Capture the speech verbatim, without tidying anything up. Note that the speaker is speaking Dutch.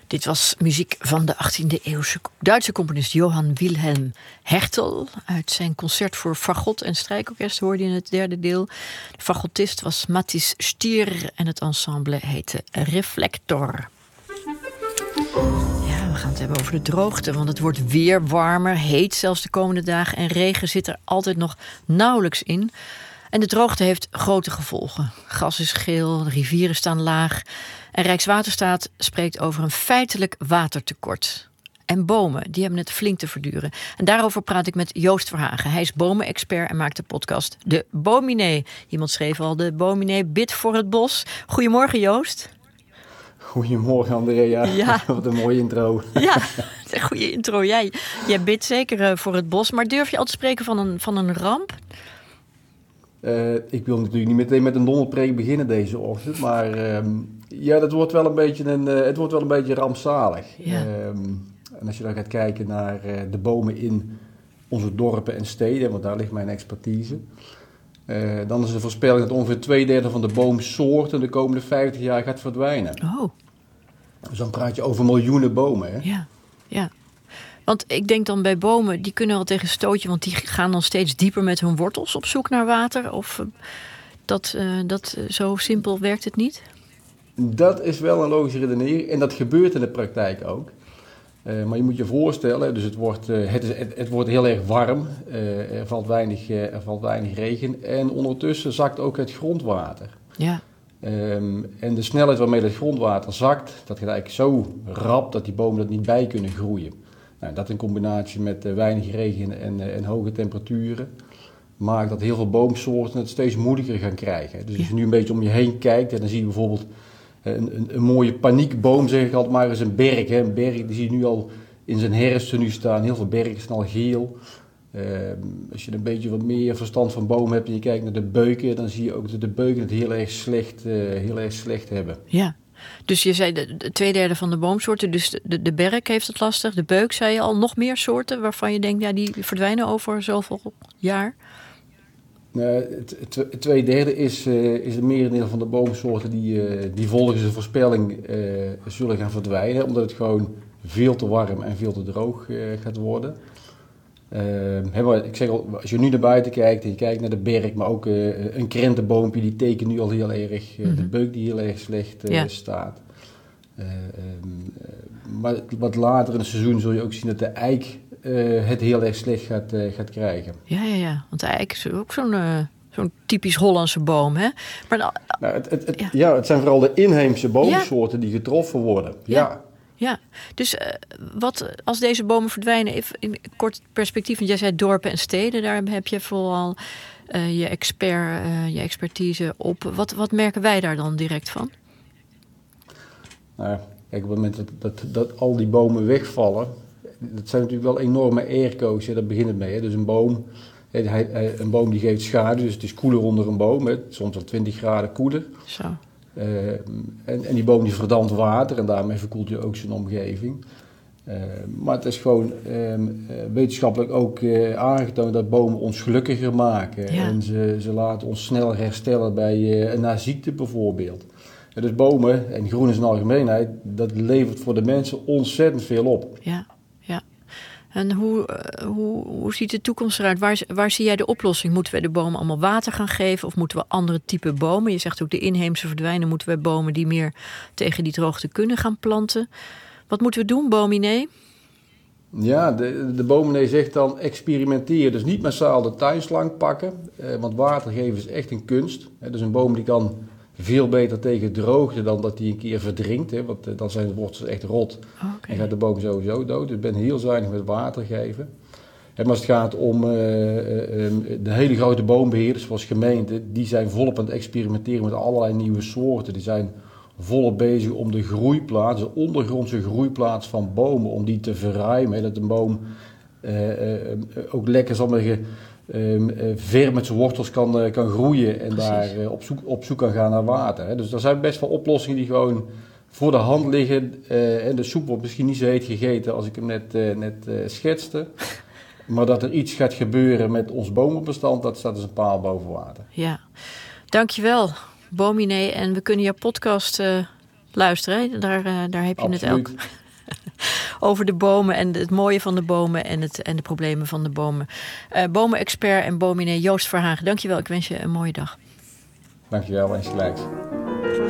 Dit was muziek van de achttiende eeuwse Duitse componist Johann Wilhelm Hertel. Uit zijn concert voor fagot en strijkorkest hoorde je in het derde deel. De fagottist was Mathis Stier en het ensemble heette Reflector. Ja, we gaan het hebben over de droogte, want het wordt weer warmer, heet zelfs de komende dagen en regen zit er altijd nog nauwelijks in. En de droogte heeft grote gevolgen. Gas is geel, de rivieren staan laag. En Rijkswaterstaat spreekt over een feitelijk watertekort. En bomen, die hebben het flink te verduren. En daarover praat ik met Joost Verhagen. Hij is bomenexpert en maakt de podcast De Bominee. Iemand schreef al, de Bominee bidt voor het bos. Goedemorgen, Joost. Goedemorgen, Andrea. Ja. Wat een mooie intro. Ja, een goede intro. Jij, jij bidt zeker voor het bos. Maar durf je al te spreken van een, van een ramp? Uh, ik wil natuurlijk niet meteen met een donderpreek beginnen deze ochtend, maar uh, ja, dat wordt wel een beetje een, uh, het wordt wel een beetje rampzalig. Ja. Uh, en als je dan gaat kijken naar uh, de bomen in onze dorpen en steden, want daar ligt mijn expertise, uh, dan is de voorspelling dat ongeveer twee derde van de boomsoorten de komende vijftig jaar gaat verdwijnen. Oh. Dus dan praat je over miljoenen bomen. Hè? Ja, ja. Want ik denk dan bij bomen, die kunnen wel tegen stootje, want die gaan dan steeds dieper met hun wortels op zoek naar water. Of uh, dat, uh, dat uh, zo simpel werkt het niet? Dat is wel een logische redenering en dat gebeurt in de praktijk ook. Uh, maar je moet je voorstellen, dus het wordt, uh, het, is, het, het wordt heel erg warm, uh, er, valt weinig, uh, er valt weinig regen en ondertussen zakt ook het grondwater. Ja. Um, en de snelheid waarmee het grondwater zakt, dat gaat eigenlijk zo rap dat die bomen er niet bij kunnen groeien. Nou, dat in combinatie met uh, weinig regen en, uh, en hoge temperaturen maakt dat heel veel boomsoorten het steeds moeilijker gaan krijgen. Dus ja. Als je nu een beetje om je heen kijkt, en dan zie je bijvoorbeeld een, een, een mooie paniekboom, zeg ik altijd maar, is een berk. Hè. Een berk die zie je nu al in zijn herfsten nu staan, heel veel berken zijn al geel. Uh, als je een beetje wat meer verstand van bomen hebt en je kijkt naar de beuken, dan zie je ook dat de beuken het heel erg slecht, uh, heel erg slecht hebben. Ja. Dus je zei de, de twee derde van de boomsoorten, dus de, de, de berk heeft het lastig. De beuk, zei je al, nog meer soorten waarvan je denkt, ja, die verdwijnen over zoveel jaar? Uh, het, het, het twee derde is, uh, is het merendeel van de boomsoorten die, uh, die volgens de voorspelling uh, zullen gaan verdwijnen, omdat het gewoon veel te warm en veel te droog uh, gaat worden. Uh, hè, maar ik zeg al, als je nu naar buiten kijkt en je kijkt naar de berk, maar ook uh, een krentenboompje, die tekent nu al heel erg, uh, mm-hmm. de beuk die heel erg slecht uh, ja. staat. Uh, um, uh, maar wat later in het seizoen zul je ook zien dat de eik uh, het heel erg slecht gaat, uh, gaat krijgen. Ja, ja, ja, want de eik is ook zo'n, uh, zo'n typisch Hollandse boom, hè? Maar dan, nou, het, het, het, ja. ja, het zijn vooral de inheemse boomsoorten ja. die getroffen worden. Ja. ja. Ja, dus uh, wat als deze bomen verdwijnen, even in kort perspectief, want jij zei dorpen en steden, daar heb je vooral uh, je expert, uh, je expertise op. Wat, wat merken wij daar dan direct van? Nou, kijk, op het moment dat, dat, dat al die bomen wegvallen, dat zijn natuurlijk wel enorme airco's, hè, daar begint het mee. Hè. Dus een boom, hè, hij, een boom die geeft schaduw, dus het is koeler onder een boom, hè, soms wel twintig graden koeler. Zo. Uh, en, en die boom die verdampt water en daarmee verkoelt je ook zijn omgeving. Uh, maar het is gewoon uh, uh, wetenschappelijk ook uh, aangetoond dat bomen ons gelukkiger maken. Ja. En ze, ze laten ons sneller herstellen bij uh, na ziekte bijvoorbeeld. En dus bomen, en groen is een algemeenheid, dat levert voor de mensen ontzettend veel op. Ja, ja. En hoe, uh, hoe, hoe ziet de toekomst eruit? Waar, waar zie jij de oplossing? Moeten we de bomen allemaal water gaan geven? Of moeten we andere type bomen? Je zegt ook de inheemse verdwijnen. Moeten we bomen die meer tegen die droogte kunnen gaan planten? Wat moeten we doen, Bominee? Ja, de, de Bominee zegt dan experimenteer. Dus niet massaal de tuinslang pakken. Eh, want water geven is echt een kunst. Eh, dus een boom die kan veel beter tegen droogte dan dat die een keer verdrinkt. Hè, want uh, dan zijn de wortels echt rot. Okay. En gaat de boom sowieso dood. Dus ik ben heel zuinig met water geven. En maar als het gaat om uh, uh, um, de hele grote boombeheerders zoals gemeenten, die zijn volop aan het experimenteren met allerlei nieuwe soorten. Die zijn volop bezig om de groeiplaats, de ondergrondse groeiplaats van bomen, om die te verruimen. Dat een boom uh, uh, ook lekker zal maar Um, uh, ver met zijn wortels kan, uh, kan groeien en Precies. daar uh, op, zoek, op zoek kan gaan naar water. Hè. Dus er zijn best wel oplossingen die gewoon voor de hand liggen. Uh, en de soep wordt misschien niet zo heet gegeten als ik hem net, uh, net uh, schetste. Maar dat er iets gaat gebeuren met ons bomenbestand, dat staat dus een paal boven water. Ja, dankjewel Bominee. En we kunnen jouw podcast uh, luisteren. Hè? Daar, uh, daar heb je Absoluut. het ook. Over de bomen en het mooie van de bomen en, het, en de problemen van de bomen. Uh, bomenexpert en bominee Joost Verhagen, dankjewel. Ik wens je een mooie dag. Dankjewel, en gelijk.